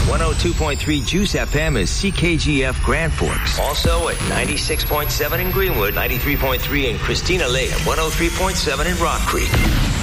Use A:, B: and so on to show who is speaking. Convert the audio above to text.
A: 102.3 Juice FM is CKGF Grand Forks. Also at 96.7 in Greenwood, 93.3 in Christina Lake, and 103.7 in Rock Creek.